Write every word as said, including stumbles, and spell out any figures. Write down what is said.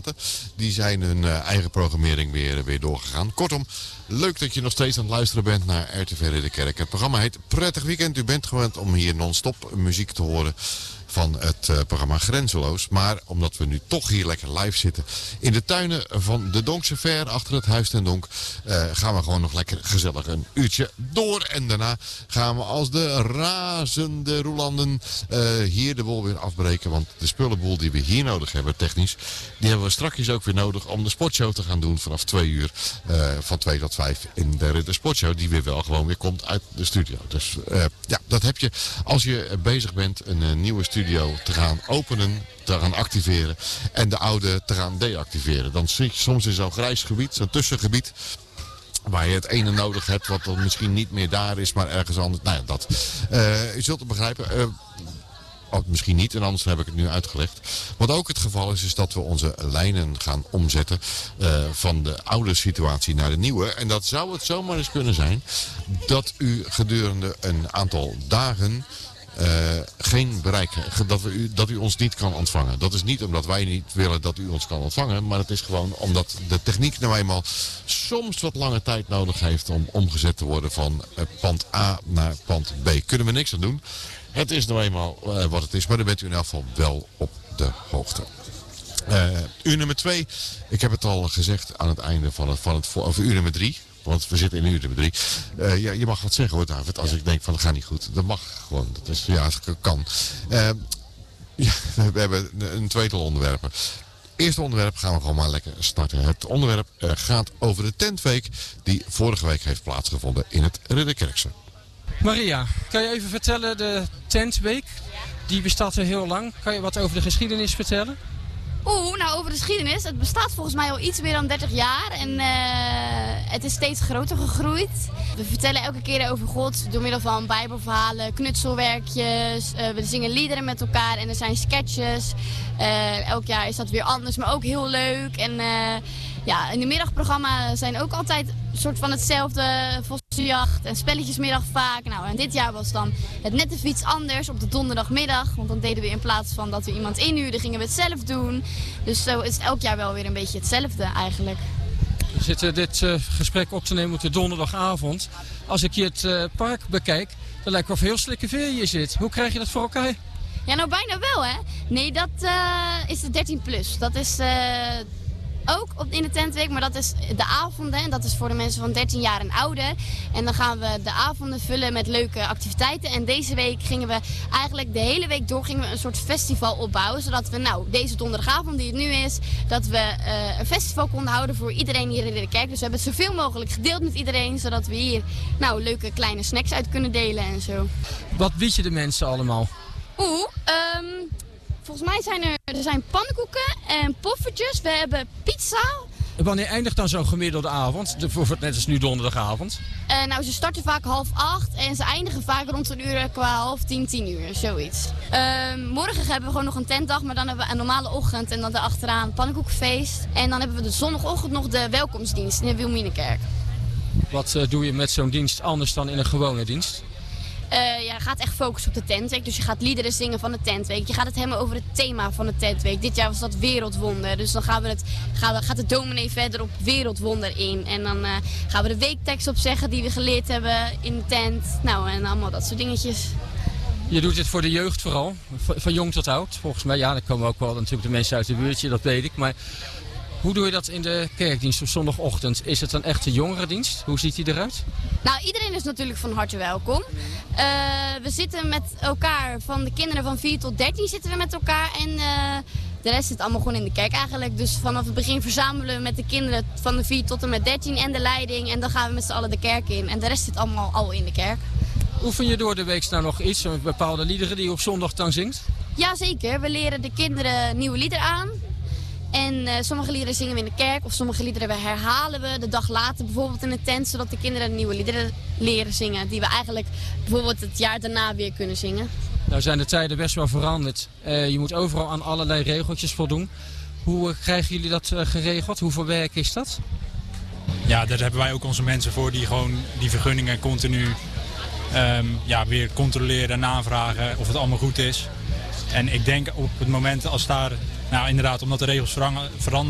platen. Die zijn hun uh, eigen programmering weer, weer doorgegaan. Kortom, leuk dat je nog steeds aan het luisteren bent naar R T V Ridderkerk. Het programma heet Prettig Weekend. U bent gewend om hier non-stop muziek te horen van het uh, programma Grenzeloos. Maar omdat we nu toch hier lekker live zitten in de tuinen van de Donkse Ver achter het Huis ten Donk, uh, gaan we gewoon nog lekker gezellig een uurtje door. En daarna gaan we als de razende roelanden uh, hier de boel weer afbreken. Want de spullenboel die we hier nodig hebben, technisch, die hebben we straks ook weer nodig om de sportshow te gaan doen vanaf twee uur. Uh, van twee tot vijf in de Ridder Sportshow, die weer wel gewoon weer komt uit de studio. Dus uh, ja, dat heb je als je bezig bent een uh, nieuwe studio te gaan openen, te gaan activeren en de oude te gaan deactiveren. Dan zie je soms in zo'n grijs gebied, zo'n tussengebied, waar je het ene nodig hebt wat dan misschien niet meer daar is, maar ergens anders. Nou ja, dat. Uh, je zult het begrijpen. Uh, Oh, misschien niet, en anders heb ik het nu uitgelegd. Wat ook het geval is, is dat we onze lijnen gaan omzetten uh, van de oude situatie naar de nieuwe. En dat zou het zomaar eens kunnen zijn dat u gedurende een aantal dagen Uh, geen bereik, dat, we u, dat u ons niet kan ontvangen. Dat is niet omdat wij niet willen dat u ons kan ontvangen, maar het is gewoon omdat de techniek nou eenmaal soms wat lange tijd nodig heeft om omgezet te worden van uh, pand A naar pand B. Kunnen we niks aan doen. Het is nou eenmaal uh, wat het is, maar dan bent u in elk geval wel op de hoogte. Uh, uur nummer twee, ik heb het al gezegd aan het einde van het, van het of uur nummer drie. Want we zitten in uur nummer drie. Uh, ja, je mag wat zeggen hoor, David. Als ja. ik denk van dat gaat niet goed. Dat mag gewoon. Dat is, ja, als ik kan. Uh, ja, we hebben een tweetal onderwerpen. Het eerste onderwerp gaan we gewoon maar lekker starten. Het onderwerp uh, gaat over de tentweek die vorige week heeft plaatsgevonden in het Ridderkerkse. Maria, kan je even vertellen, de tentweek, die bestaat al heel lang. Kan je wat over de geschiedenis vertellen? Oeh, nou over de geschiedenis. Het bestaat volgens mij al iets meer dan dertig jaar en uh, het is steeds groter gegroeid. We vertellen elke keer over God door middel van bijbelverhalen, knutselwerkjes. Uh, we zingen liederen met elkaar en er zijn sketches. Uh, elk jaar is dat weer anders, maar ook heel leuk. En uh, ja, in de middagprogramma zijn ook altijd een soort van hetzelfde. Vossenjacht en spelletjesmiddag vaak. Nou, en dit jaar was dan het net even iets anders op de donderdagmiddag. Want dan deden we in plaats van dat we iemand inhuurden, gingen we het zelf doen. Dus zo is het elk jaar wel weer een beetje hetzelfde eigenlijk. We zitten dit uh, gesprek op te nemen op de donderdagavond. Als ik je het uh, park bekijk, dan lijkt het of heel slikke veer hier zit. Hoe krijg je dat voor elkaar? Ja, nou bijna wel hè. Nee, dat uh, is de dertien plus. Dat is uh, ook op, in de tentweek, maar dat is de avonden. En dat is voor de mensen van dertien jaar en ouder. En dan gaan we de avonden vullen met leuke activiteiten. En deze week gingen we eigenlijk de hele week door gingen we een soort festival opbouwen. Zodat we nou deze donderdagavond die het nu is, dat we uh, een festival konden houden voor iedereen hier in de kerk. Dus we hebben het zoveel mogelijk gedeeld met iedereen. Zodat we hier nou leuke kleine snacks uit kunnen delen en zo. Wat bied je de mensen allemaal? Oeh, um, volgens mij zijn er, er zijn pannenkoeken en poffertjes. We hebben pizza. En wanneer eindigt dan zo'n gemiddelde avond? Bijvoorbeeld net als nu donderdagavond. Uh, nou, ze starten vaak half acht en ze eindigen vaak rond een uur qua half tien, tien uur, zoiets. Uh, morgen hebben we gewoon nog een tentdag, maar dan hebben we een normale ochtend en dan daarachteraan een pannenkoekenfeest. En dan hebben we de zondagochtend nog de welkomstdienst in de Wilhelminakerk. Wat uh, doe je met zo'n dienst anders dan in een gewone dienst? Uh, ja, je gaat echt focussen op de tentweek. Dus je gaat liederen zingen van de tentweek. Je gaat het hebben over het thema van de tentweek. Dit jaar was dat wereldwonder. Dus dan gaan we het, gaan we, gaat de dominee verder op wereldwonder in. En dan uh, gaan we de weektekst opzeggen die we geleerd hebben in de tent. Nou, en allemaal dat soort dingetjes. Je doet dit voor de jeugd vooral, van jong tot oud. Volgens mij, ja, dan komen ook wel natuurlijk de mensen uit de buurtje, dat weet ik. Maar hoe doe je dat in de kerkdienst op zondagochtend? Is het een echte jongerendienst? Hoe ziet die eruit? Nou, iedereen is natuurlijk van harte welkom. Uh, we zitten met elkaar, van de kinderen van vier tot dertien zitten we met elkaar. En uh, de rest zit allemaal gewoon in de kerk eigenlijk. Dus vanaf het begin verzamelen we met de kinderen van de vier tot en met dertien en de leiding. En dan gaan we met z'n allen de kerk in. En de rest zit allemaal al in de kerk. Oefen je door de week nou nog iets, bepaalde liederen die je op zondag dan zingt? Jazeker, we leren de kinderen nieuwe liederen aan. En uh, sommige liederen zingen we in de kerk of sommige liederen herhalen we de dag later bijvoorbeeld in de tent. Zodat de kinderen nieuwe liederen leren zingen die we eigenlijk bijvoorbeeld het jaar daarna weer kunnen zingen. Nou zijn de tijden best wel veranderd. Uh, je moet overal aan allerlei regeltjes voldoen. Hoe uh, krijgen jullie dat uh, geregeld? Hoeveel werk is dat? Ja, daar hebben wij ook onze mensen voor die gewoon die vergunningen continu um, ja, weer controleren en navragen of het allemaal goed is. En ik denk op het moment als daar, nou inderdaad, omdat de regels veranderen